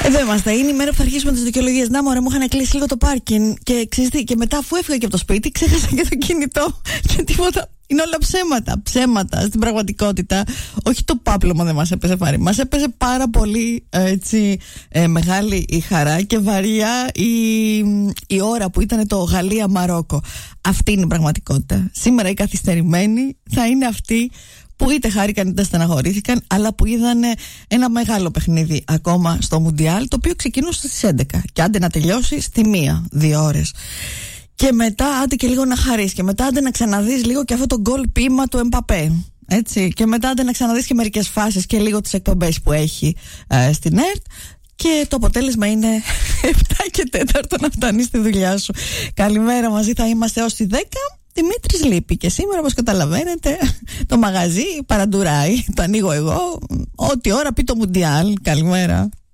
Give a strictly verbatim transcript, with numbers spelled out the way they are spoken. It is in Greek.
Εδώ είμαστε. Είναι η μέρα που θα αρχίσουμε τις δικαιολογίες. Να, μωρέ, μου είχαν κλείσει λίγο το πάρκινγκ. Και ξέρεις τι, και μετά, αφού έφυγα και από το σπίτι, ξέχασα και το κινητό. Και τίποτα. Είναι όλα ψέματα. Ψέματα στην πραγματικότητα. Όχι το πάπλωμα δεν μας έπεσε βαρύ. Μας έπεσε πάρα πολύ έτσι, ε, μεγάλη η χαρά και βαριά η, η ώρα που ήταν το Γαλλία-Μαρόκο. Αυτή είναι η πραγματικότητα. Σήμερα οι καθυστερημένοι θα είναι αυτοί που είτε χάρηκαν είτε στεναχωρήθηκαν, αλλά που είδαν ένα μεγάλο παιχνίδι ακόμα στο Μουντιάλ, το οποίο ξεκινούσε στις έντεκα. Και άντε να τελειώσει στη μία, δύο ώρες. Και μετά άντε και λίγο να χαρείς. Και μετά άντε να ξαναδείς λίγο και αυτό το γκολ ποίημα του Εμπαπέ. Έτσι. Και μετά άντε να ξαναδείς και μερικές φάσεις και λίγο τις εκπομπές που έχει ε, στην ΕΡΤ. Και το αποτέλεσμα είναι επτά και τέταρτο να φτάνει στη δουλειά σου. Καλημέρα, μαζί θα είμαστε ως τις δέκα. Δημήτρης λείπει και σήμερα, όπως καταλαβαίνετε, το μαγαζί παραντουράει. Το ανοίγω εγώ ό,τι ώρα πει το Μουντιάλ. Καλημέρα.